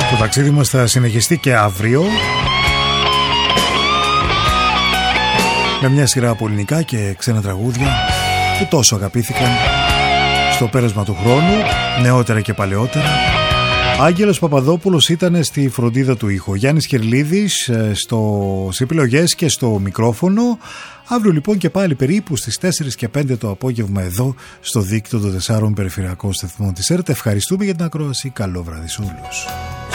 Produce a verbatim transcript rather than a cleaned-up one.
Το ταξίδι μας θα συνεχιστεί και αύριο με μια σειρά από ελληνικά και ξένα τραγούδια που τόσο αγαπήθηκαν στο πέρασμα του χρόνου, νεότερα και παλαιότερα. Άγγελος Παπαδόπουλος ήταν στη φροντίδα του ήχου, Γιάννης Κυρλίδης στις επιλογές και στο μικρόφωνο. Αύριο λοιπόν και πάλι περίπου στις τέσσερις και πέντε το απόγευμα εδώ στο δίκτυο των τεσσάρων περιφερειακών σταθμών της ΕΡΤ. Ευχαριστούμε για την ακρόαση. Καλό βράδυ σε όλους.